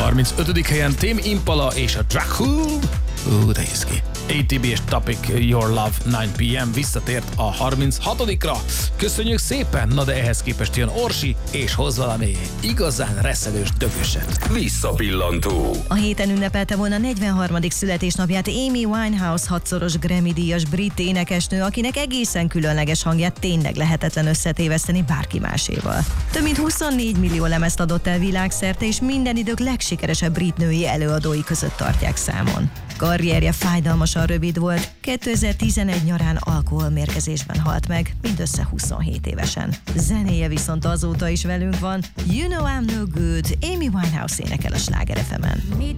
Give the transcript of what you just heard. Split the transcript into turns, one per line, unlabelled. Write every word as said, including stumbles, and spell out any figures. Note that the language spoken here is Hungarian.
harmincötödik helyen Tame Impala és a Dracul. Ú, de hisz ki. á té bé és Topic, Your Love, kilenc pé em visszatért a harminchatodikra. Köszönjük szépen, na de ehhez képest jön Orsi, és hoz valami igazán reszelős dögöset.
Visszapillantó.
A héten ünnepelte volna negyvenharmadik születésnapját Amy Winehouse, hatszoros Grammy-díjas brit énekesnő, akinek egészen különleges hangját tényleg lehetetlen összetéveszteni bárki máséval. Több mint huszonnégy millió lemezt adott el világszerte, és minden idők legsikeresebb brit női előadói között tartják számon. Karrierje fájdalmasan rövid volt, kétezer-tizenegy nyarán alkoholmérgezésben halt meg, mindössze huszonhét évesen. Zenéje viszont azóta is velünk van. You Know I'm No Good, Amy Winehouse énekel a Sláger ef emen.